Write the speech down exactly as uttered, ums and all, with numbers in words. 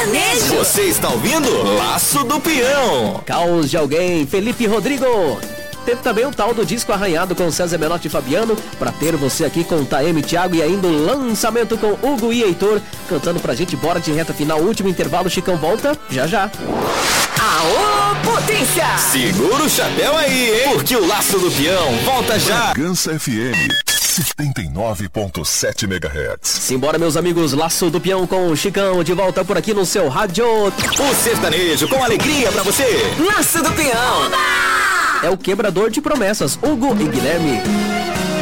Sertanejo. Você está ouvindo Laço do Peão. Caos de Alguém, Felipe Rodrigo. Teve também o tal do disco arranhado com César Menotti e Fabiano, pra ter você aqui com Taeme, Thiago, e ainda o lançamento com Hugo e Heitor, cantando pra gente. Bora de reta final, último intervalo, Chicão volta já já. Aô, potência! Segura o chapéu aí, hein? Porque o Laço do Peão volta já. Gança F M setenta e nove ponto sete megahertz. Simbora, meus amigos, Laço do Peão com o Chicão, de volta por aqui no seu rádio. O sertanejo com alegria pra você. Laço do Peão. É o quebrador de promessas, Hugo e Guilherme.